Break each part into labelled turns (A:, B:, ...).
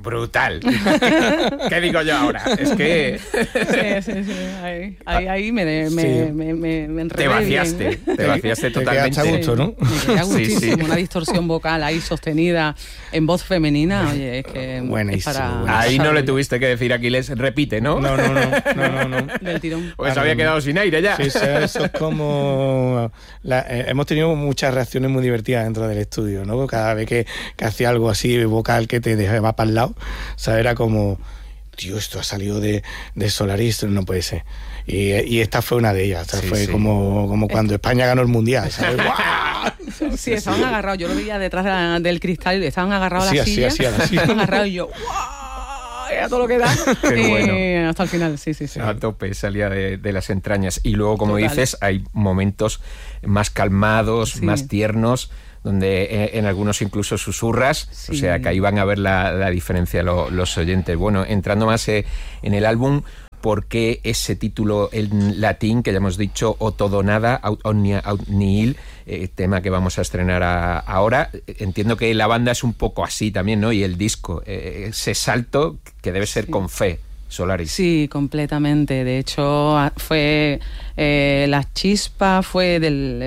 A: brutal. ¿Qué digo yo ahora? Es que...
B: Sí. Ahí me enredé.
A: Te vaciaste totalmente.
C: Te quedaste a gusto, ¿no?
B: Me quedé a gustísimo.
A: Sí.
B: Una distorsión vocal ahí sostenida en voz femenina. Oye, es que
C: buenísimo,
B: es para...
C: buenísimo.
A: Ahí no le tuviste que decir a Aquiles, repite, ¿no?
C: No.
B: Del tirón.
A: Pues había quedado sin aire ya.
C: Sí, eso es como... hemos tenido muchas reacciones muy divertidas dentro del estudio, ¿no? Cada vez que hacía algo así vocal que te dejaba para el lado, o sea, era como... Tío, esto ha salido de Solaris, no puede ser. Y esta fue una de ellas. O sea, fue como cuando España ganó el Mundial, ¿sabes? ¡Guau!
B: Sí, estaban agarrados. Yo lo veía detrás del cristal y estaban agarrados a la silla.
C: Así.
B: Estaban agarrados y yo... ¡Guau! Era todo lo que da.
A: Qué bueno.
B: Hasta el final, sí.
A: A tope, salía de las entrañas. Y luego, como
B: Total.
A: dices, hay momentos más calmados, más tiernos, donde en algunos incluso susurras, o sea que ahí van a ver la diferencia los oyentes. Bueno, entrando más en el álbum, ¿por qué ese título en latín, que ya hemos dicho, O todo nada, aut omnia aut nihil, tema que vamos a estrenar ahora? Entiendo que la banda es un poco así también, ¿no? Y el disco, ese salto que debe ser con fe. Solaris.
B: Sí, completamente. De hecho, fue la chispa fue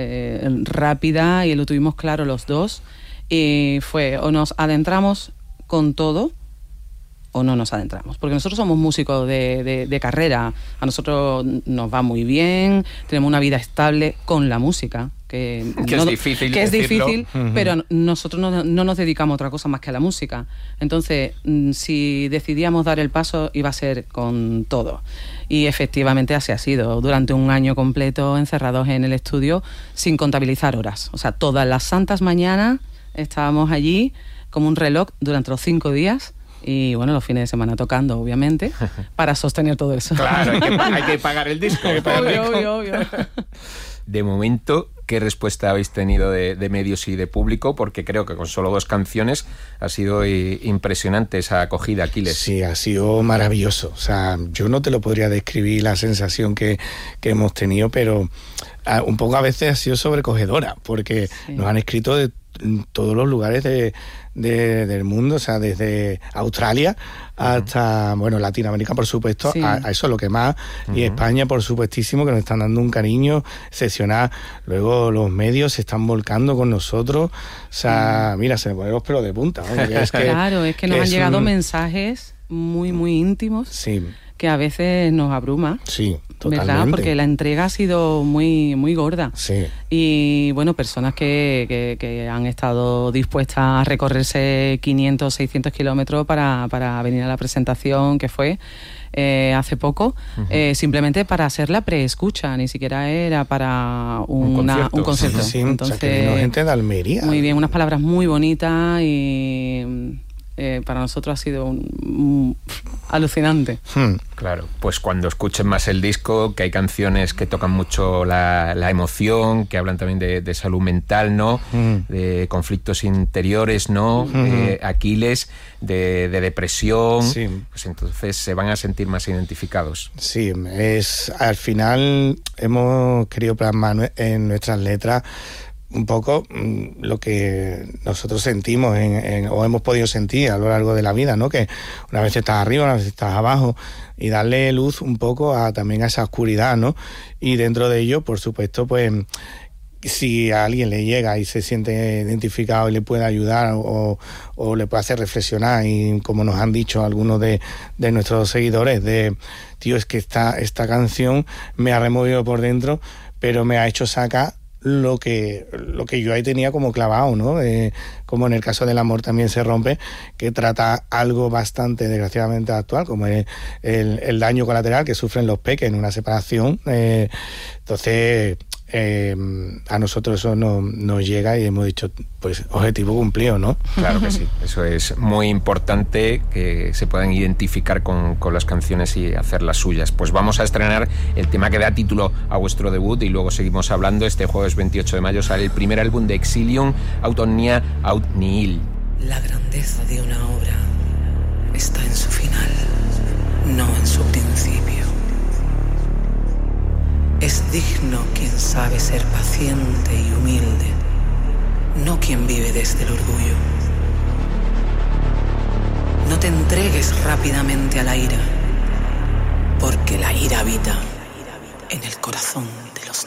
B: rápida y lo tuvimos claro los dos. Y fue o nos adentramos con todo o no nos adentramos. Porque nosotros somos músicos de carrera. A nosotros nos va muy bien, tenemos una vida estable con la música. Que
A: es difícil
B: que es
A: decirlo.
B: difícil, pero nosotros no nos dedicamos a otra cosa más que a la música. Entonces, si decidíamos dar el paso, iba a ser con todo. Y efectivamente así ha sido. Durante un año completo encerrados en el estudio, sin contabilizar horas. O sea, todas las santas mañanas estábamos allí como un reloj durante los 5 días. Y bueno, los fines de semana tocando, obviamente, para sostener todo eso.
A: Claro, hay que pagar el disco.
B: Obvio.
A: De momento, ¿qué respuesta habéis tenido de medios y de público? Porque creo que con solo 2 canciones ha sido impresionante esa acogida, Aquiles.
C: Sí, ha sido maravilloso. O sea, yo no te lo podría describir la sensación que hemos tenido, pero un poco a veces ha sido sobrecogedora, porque nos han escrito de todos los lugares del mundo, o sea, desde Australia hasta, bueno, Latinoamérica, por supuesto, a eso es lo que más, y España, por supuestísimo, que nos están dando un cariño excepcional. Luego los medios se están volcando con nosotros, o sea, mira, se me ponen los pelos de punta, ¿no?
B: Claro, es que nos han llegado mensajes muy, muy íntimos.
C: Sí.
B: Que a veces nos abruma.
C: Sí, totalmente.
B: ¿Verdad? Porque la entrega ha sido muy, muy gorda.
C: Sí.
B: Y bueno, personas que han estado dispuestas a recorrerse 500, 600 kilómetros para venir a la presentación que fue hace poco, simplemente para hacer la preescucha, ni siquiera era para un concierto.
C: Sí,
B: entonces,
C: o sea, que vino gente de Almería.
B: Muy bien, unas palabras muy bonitas y... para nosotros ha sido alucinante.
A: Claro, pues cuando escuchen más el disco, que hay canciones que tocan mucho la emoción, que hablan también de salud mental, ¿no? De conflictos interiores, ¿no? Aquiles, de depresión.
C: Sí.
A: Pues entonces se van a sentir más identificados.
C: Sí, al final hemos querido plasmar en nuestras letras un poco lo que nosotros sentimos o hemos podido sentir a lo largo de la vida, ¿no? Que una vez estás arriba, una vez estás abajo, y darle luz un poco también a esa oscuridad, ¿no? Y dentro de ello, por supuesto, pues si a alguien le llega y se siente identificado y le puede ayudar o le puede hacer reflexionar, y como nos han dicho algunos de nuestros seguidores, tío, es que esta canción me ha removido por dentro, pero me ha hecho sacar lo que yo ahí tenía como clavado, ¿no? Como en el caso del amor también se rompe, que trata algo bastante desgraciadamente actual, como es el daño colateral que sufren los peques en una separación. Entonces a nosotros eso nos llega y hemos dicho, pues objetivo cumplido, ¿no?
A: Claro que sí, eso es muy importante, que se puedan identificar con las canciones y hacer las suyas. Pues vamos a estrenar el tema que da título a vuestro debut y luego seguimos hablando. Este jueves 28 de mayo sale el primer álbum de Exilium, Aut omnia aut nihil.
D: La grandeza de una obra está en su final, no en su principio. Es digno quien sabe ser paciente y humilde, no quien vive desde el orgullo. No no te entregues rápidamente a la ira, porque la ira habita en el corazón de los